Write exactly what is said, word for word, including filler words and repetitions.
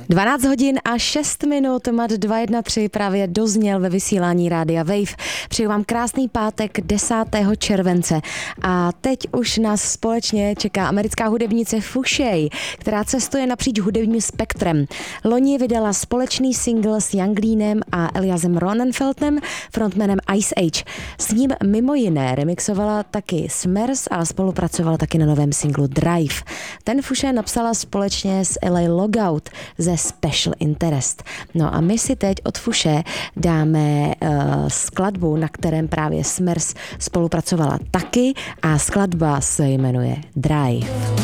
dvanáct hodin a šest minut, Mat dva jedna tři právě dozněl ve vysílání Rádia Wave. Přeju vám krásný pátek desátého července a teď už nás společně čeká americká hudebnice Fushey, která cestuje napříč hudebním spektrem. Loni vydala společný single s Yung Leanem a Eliasem Ronenfeldem, frontmanem Ice Age. S ním mimo jiné remixovala taky Smers a spolupracovala taky na novém singlu Drive. Ten Fushey napsala společně s L A Logout ze Special Interest. No a my si teď od Fushey dáme uh, skladbu, na kterém právě Smers spolupracovala taky a skladba se jmenuje Drive.